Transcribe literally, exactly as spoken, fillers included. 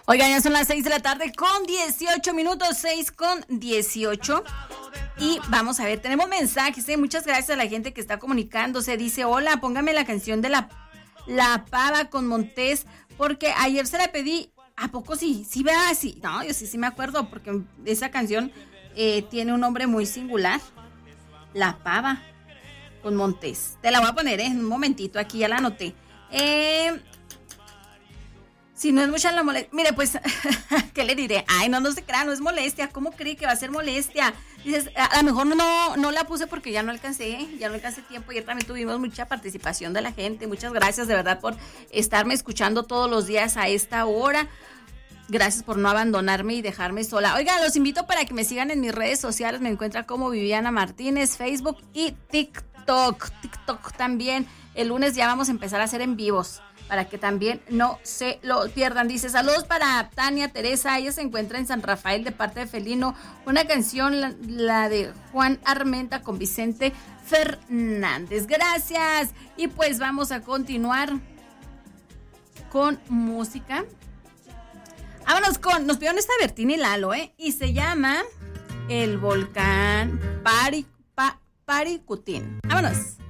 Oigan, ya son las seis de la tarde con dieciocho minutos, seis con dieciocho. Y vamos a ver, tenemos mensajes, ¿eh? Muchas gracias a la gente que está comunicándose. Dice, hola, póngame la canción de la, la Pava con Montés, porque ayer se la pedí. ¿A poco sí? ¿Sí va así? No, yo sí, sí me acuerdo, porque esa canción eh, tiene un nombre muy singular. La Pava con Montés. Te la voy a poner, ¿eh? En un momentito, aquí ya la anoté. Eh... Si no es mucha la molestia, mire, pues, ¿qué le diré? Ay, no, no se crea, no es molestia. ¿Cómo cree que va a ser molestia? Dices, a lo mejor no, no la puse porque ya no alcancé, ya no alcancé tiempo. Ayer también tuvimos mucha participación de la gente. Muchas gracias, de verdad, por estarme escuchando todos los días a esta hora. Gracias por no abandonarme y dejarme sola. Oigan, los invito para que me sigan en mis redes sociales. Me encuentran como Viviana Martínez, Facebook y TikTok. TikTok también. El lunes ya vamos a empezar a hacer en vivos, para que también no se lo pierdan. Dice, saludos para Tania Teresa, ella se encuentra en San Rafael de parte de Felino. Una canción, la, la de Juan Armenta con Vicente Fernández. Gracias. Y pues vamos a continuar con música. Vámonos con, nos pidieron esta Bertín y Lalo, ¿eh? Y se llama El Volcán Pari, pa, Paricutín. Vámonos.